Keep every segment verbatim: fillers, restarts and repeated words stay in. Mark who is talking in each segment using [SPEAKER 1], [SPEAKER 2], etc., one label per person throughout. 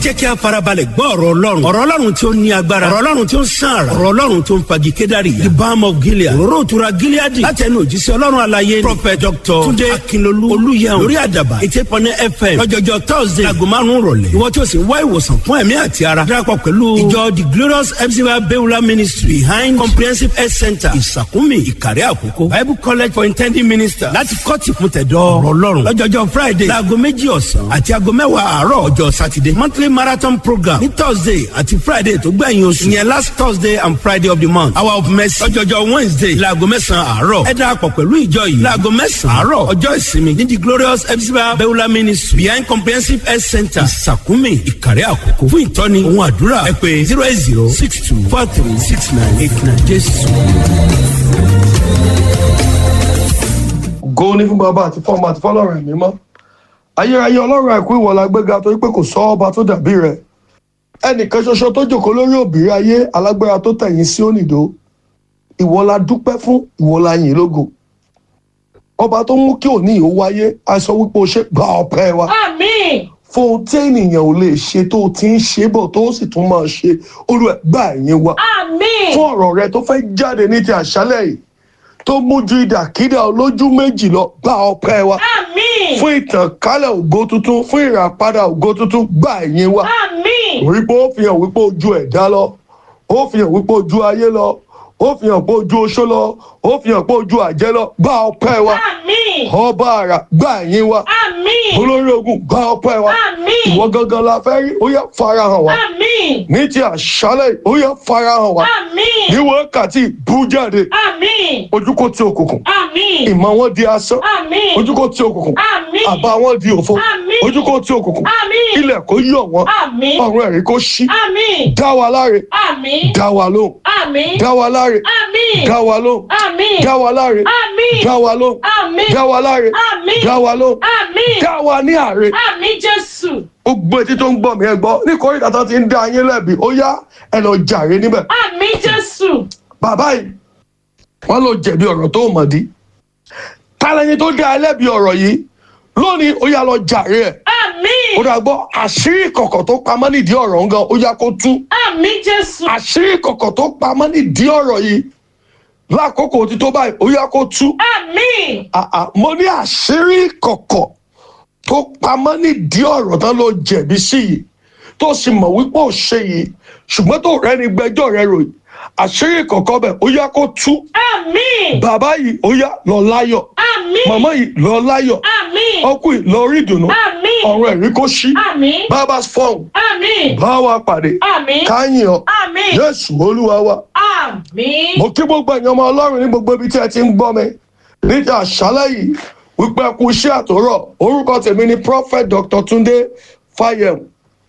[SPEAKER 1] jẹ́ kí a farabalẹ̀ gbọ́ ọ̀rọ̀ ọlọ́run ọ̀rọ̀ ọlọ́run tí ó ní agbára ọ̀rọ̀ ọlọ́run tí ó ń sàn àrà ọ̀rọ̀ ọlọ́run tí ó ń fagi kédárì the balm of Gilead òróró ìtura Gilead láti ẹnu òjíṣẹ́ ọlọ́run alaye prophet doctor Túndé Akínlolú Olúyẹun lórí àdàbà eighty eight point nine F M lọ́jọ́jọ́ Thursday aago márùn-ún rọ̀lẹ́ ìwọ tí o sì ń wá ìwòsàn fún ẹ̀mí àti ara darapọ̀ pẹ̀lú ìjọ the glorious epsiba beulah ministry behind comprehensive health center ìsàkúnmí ìkàrẹ́ àkókò bible college for intending minister láti kọ́ọ̀tì fún tẹ̀dọ̀ ọ̀rọ̀ ọlọ́run lọ́jọ́jọ́ Friday láago méjì ọ̀sán àti aago mẹ́wàá àárọ̀ ọjọ́ Saturday monthly marathon program ní Thursday àti Friday tó gbẹ̀yìn oṣù yẹn last Thursday and Friday of the month hour of mercy lọ́jọ́jọ́ Wednesday láago mẹ́sàn-án àárọ̀ ẹ darapọ̀ pẹ̀lú ìjọ yìí láago mẹ́sàn-án àárọ̀ ọjọ́ ìsinmi ní the glorious epsiba beulah ministry behind comprehensive health center ìsàkúnmí ìkàrẹ́ àkókò fún ìtọ́ni ohun àdúrà ẹ pè zero eight zero six two four three six nine eight nine Jésù.
[SPEAKER 2] Go ní fún bàbá àti fọ́ọ̀mù àti fọ́lọ́run ẹ̀mí mọ́ ayérayé ọlọ́run àìkú ìwọ la gbéga torí pé kò sọ ọba tó dàbí rẹ̀ ẹnìkan ṣoṣo tó jókòó lórí òbírí ayé alágbára tó tẹ̀yìn sí ònìdó ìwọ la dúpẹ́ fún ìwọ la yìn lógo ọba tó mú kí òní ìhó wáyé a sọ wípé o ṣe gba ọpẹ́ wa
[SPEAKER 3] Àmín.
[SPEAKER 2] fún ohun tí ènìyàn ò lè ṣe tó ti ń ṣe bọ̀ tó sì tún máa ṣe Olúwa gbà yín wa
[SPEAKER 3] Àmín.
[SPEAKER 2] fún ọ̀rọ̀ rẹ tó fẹ́ jáde ní ti àṣálẹ̀ yìí tó mú ju ìdàkídà olójú méjì lọ gba ọpẹ́ wa
[SPEAKER 3] Àmín.
[SPEAKER 2] fún ìtànkálẹ̀ ògo tuntun fún ìràpadà ògo tuntun gbà yín wa
[SPEAKER 3] Àmín.
[SPEAKER 2] wípé ó fi hàn wípé ojú ẹ̀dá lọ ó fi hàn wípé ojú ayé lọ ó fi hàn pé ojú oṣó lọ ó fi hàn pé ojú àjẹ́ lọ gba ọpẹ́ wa
[SPEAKER 3] Àmín.
[SPEAKER 2] ọba àrà gbà yín wa
[SPEAKER 3] Àmín.
[SPEAKER 2] olórí ogun gba ọpẹ́ wa
[SPEAKER 3] Àmín.
[SPEAKER 2] ìwọ gangan la fẹ́ rí ó yá farahàn wa
[SPEAKER 3] Àmín.
[SPEAKER 2] ní ti àṣálẹ̀ yìí, ó yá farahàn wa
[SPEAKER 3] Àmín.
[SPEAKER 2] ní wákàtí bú jáde
[SPEAKER 3] Àmín.
[SPEAKER 2] ojú kò ti òkùnkùn
[SPEAKER 3] Àmín.
[SPEAKER 2] ìmọ̀ wọn di asán
[SPEAKER 3] Àmín.
[SPEAKER 2] ojú kò ti òkùnkùn
[SPEAKER 3] Àmín.
[SPEAKER 2] àbá wọn di òfo
[SPEAKER 3] Àmín.
[SPEAKER 2] ojú kò ti òkùnkùn
[SPEAKER 3] Àmín.
[SPEAKER 2] ilẹ̀ kò yọ̀ wọ́n
[SPEAKER 3] Àmín.
[SPEAKER 2] ọ̀run ẹ̀rí kò ṣí
[SPEAKER 3] Àmín.
[SPEAKER 2] dá wa láre
[SPEAKER 3] Àmín.
[SPEAKER 2] dá wa lóhùn
[SPEAKER 3] Àmín.
[SPEAKER 2] dá wa láre
[SPEAKER 3] Àmín.
[SPEAKER 2] dá wa lóhùn
[SPEAKER 3] Àmín.
[SPEAKER 2] dá wa láre
[SPEAKER 3] Àmín.
[SPEAKER 2] dá wa lóhùn
[SPEAKER 3] Àmín.
[SPEAKER 2] dá wa láre
[SPEAKER 3] Àmín.
[SPEAKER 2] dá wa lóhùn
[SPEAKER 3] Àmín.
[SPEAKER 2] dá wa ní àre
[SPEAKER 3] Àmín Jésù.
[SPEAKER 2] gbogbo etí tó ń gbọ́ mi ẹ gbọ́ ní kórìíta tó ti ń dá yín lẹ́bi ó yá ẹ lọ jàre níbẹ̀
[SPEAKER 3] Àmín Jésù.
[SPEAKER 2] bàbá yìí wọ́n ló jẹ̀bi ọ̀rọ̀ tó mọ̀ dí tálẹ́ni tó dá ẹ lẹ́bi ọ̀rọ̀ yìí lónìí ó yá lọ jàre ẹ̀
[SPEAKER 3] Àmín.
[SPEAKER 2] ó dà gbọ́ àṣírí kọ̀kọ̀ tó pamọ́ nídìí ọ̀rọ̀ ń gan ó yá kó tú
[SPEAKER 3] Àmín Jésù.
[SPEAKER 2] àṣírí kọ̀kọ̀ tó pamọ́ nídìí ọ̀rọ̀ yìí lákòókò tí tó báyìí ó yá kó tú
[SPEAKER 3] Àmín.
[SPEAKER 2] àà mo ní àṣírí kọ̀kọ̀ tó pamọ́ nídìí ọ̀rọ̀ tán ló jẹ̀bi sí yìí tó sì mọ̀ wípé ò ṣe yìí ṣùgbọ́n tó rẹ́ni gbẹ́jọ́ rẹ ròyìn àṣírí kọ̀kọ̀ bẹ̀ ó yá kó tú
[SPEAKER 3] Àmín.
[SPEAKER 2] bàbá yìí ó yá lọ láyọ̀
[SPEAKER 3] Àmín.
[SPEAKER 2] màmá yìí lọ láyọ̀
[SPEAKER 3] Àmín.
[SPEAKER 2] ọkùnrin lọ rí ìdùnnú
[SPEAKER 3] Àmín.
[SPEAKER 2] ọ̀run ẹ̀rí kó ṣí
[SPEAKER 3] Àmín.
[SPEAKER 2] bàbá fọ́ọ̀n
[SPEAKER 3] Àmín.
[SPEAKER 2] bá wa pàdé
[SPEAKER 3] Àmín.
[SPEAKER 2] káyìn ọ
[SPEAKER 3] Àmín.
[SPEAKER 2] Jésù Olúwa wa.
[SPEAKER 3] Àmín.
[SPEAKER 2] mo kí gbogbo ẹ̀yin ọmọ Ọlọ́run ní gbogbo ibi tí ẹ ti ń gbọ́ mi níta àṣálẹ́ yìí wípé ẹ kú iṣẹ́ àtòrọ̀ orúkọ tèmi ni prophet doctor Túndé Fáyẹ̀hùn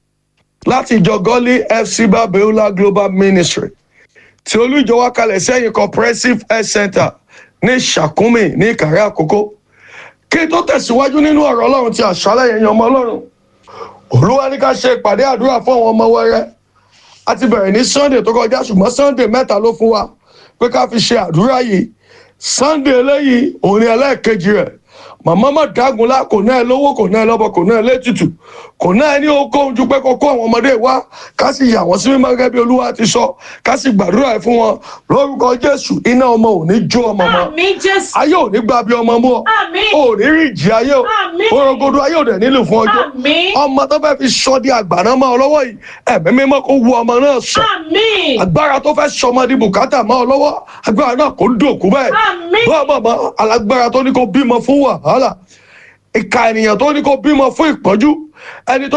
[SPEAKER 2] láti ìjọ gọ́lí epsiba beulah global ministry tí olú ìjọ wá kalẹ̀ sẹ́yìn comprehensive health center ní Ṣàkúnmí ní Ìkàrẹ́ Àkókò kí tó tẹ̀síwájú nínú ọ̀rọ̀ Ọlọ́run ti àṣálẹ́ yẹn ọmọ Ọlọ́run Olúwa ní ká ṣe ìpàdé àdúrà fún àwọn ọmọ wẹ́rẹ́ a ti bẹ̀rẹ̀ ní Sunday tó kọjá ṣùgbọ́n Sunday mẹ́ta ló fún wa pé ká fi ṣe àdúrà yìí Sunday eléyìí òun ni ẹlẹ́ẹ̀kejì rẹ̀ màmá má dágunlá kò náà lówó kò náà lọ́bọ kò náà létùtù kò náà ní okòó ju pé kó kó àwọn ọmọdé wá ká sì yà wọ́n sí mímọ́ gẹ́gẹ́ bí Olúwa ti sọ ká sì gbàdúrà ẹ̀ fún wọn lórúkọ Jésù iná ọmọ ò ní jó ọmọ mọ́
[SPEAKER 3] Àmín Jésù.
[SPEAKER 2] ayé ò ní gbà bí ọmọ mú ọ
[SPEAKER 3] Àmín.
[SPEAKER 2] ò ní rí ìjì ayé o
[SPEAKER 3] Àmín.
[SPEAKER 2] orogodo ayé ò dẹ̀ nílò fún ọjọ́
[SPEAKER 3] Àmín.
[SPEAKER 2] ọmọ tó fẹ́ fi sọ di àgbàná mọ́ ọ lọ́wọ́ yìí ẹ̀mí mímọ́ kó wu ọmọ náà sọ
[SPEAKER 3] Àmín.
[SPEAKER 2] agbára tó fẹ́ sọmọ di bùkátà mọ́ ọ lọ́wọ́ agbára náà kò dòkú bẹ́ẹ̀
[SPEAKER 3] Àmín.
[SPEAKER 2] bọ́ọ̀ mọ̀ alágbára tó ní kó bímọ fún wàhálà ìka ènìyàn tó ní kó bímọ fún ìpọ́njú ẹni tó